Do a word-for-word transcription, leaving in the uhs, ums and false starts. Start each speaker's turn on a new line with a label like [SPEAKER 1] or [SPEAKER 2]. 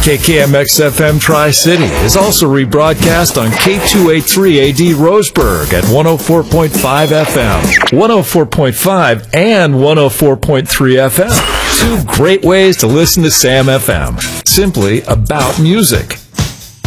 [SPEAKER 1] K K M X F M Tri-City is also rebroadcast on K two eighty-three A D Roseburg at one oh four point five F M, one oh four point five, and one oh four point three F M. Two great ways to listen to Sam F M. Simply about music.